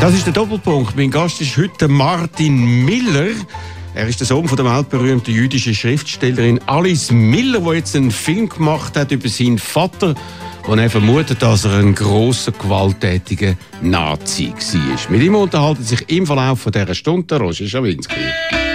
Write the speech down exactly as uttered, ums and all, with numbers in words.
Das ist der Doppelpunkt. Mein Gast ist heute Martin Miller. Er ist der Sohn von der weltberühmten jüdischen Schriftstellerin Alice Miller, die jetzt einen Film gemacht hat über seinen Vater, wo er vermutet, dass er ein grosser, gewalttätiger Nazi war. Mit ihm unterhalten sich im Verlauf dieser Stunde Roger Schawinski.